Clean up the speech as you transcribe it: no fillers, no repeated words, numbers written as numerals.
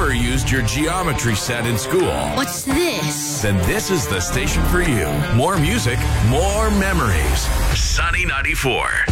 ever used your geometry set in school, What's this? then this is the station for you. More music, more memories. Sunny 94.